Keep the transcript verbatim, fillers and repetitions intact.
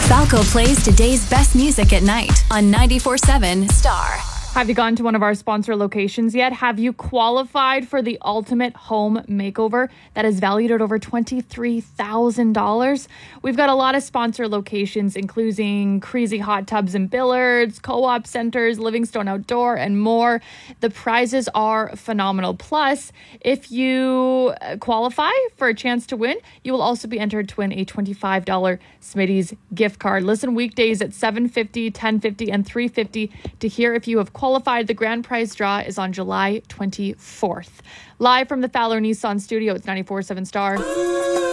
Falco plays today's best music at night on ninety-four seven Star. Have you gone to one of our sponsor locations yet? Have you qualified for the ultimate home makeover that is valued at over twenty-three thousand dollars? We've got a lot of sponsor locations, including Crazy Hot Tubs and Billards, Co-op Centers, Livingstone Outdoor, and more. The prizes are phenomenal. Plus, if you qualify for a chance to win, you will also be entered to win a twenty-five dollars Smitty's gift card. Listen weekdays at seven fifty, ten fifty, and three fifty to hear if you have qualified. Qualified. The grand prize draw is on July twenty-fourth. Live from the Fowler Nissan studio, it's ninety-four seven Star.